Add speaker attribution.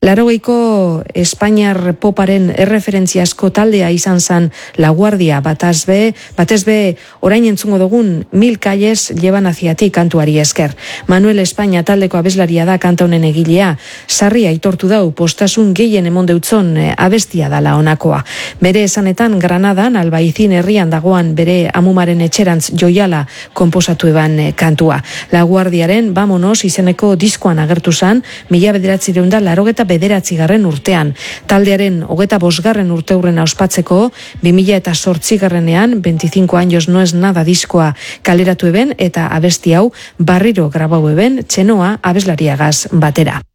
Speaker 1: 80ko Espainiar poparen erreferentziazko taldea izan zen La Guardia, batez be orain entzungo dugun Mil calles llevan hacia ti kantuari esker. Manuel Espainia taldeko abeslaria da kanta honen egilea, sarri aitortu dau postasun gehien emon deutzon abestia dala honakoa. Bere esanetan Granadan, Albaizin herrian dagoan bere amumaren etxerantz joiala konposatu eban kantua. La Guardiaren Vamonos izeneko diskoan agertu zan, 1989 urtean. Taldearen 25. urteurrena ospatzeko, 2008 25 años no es nada diskoa kaleratu eben eta abesti hau barriro grabau eben txenoa abeslariagaz batera.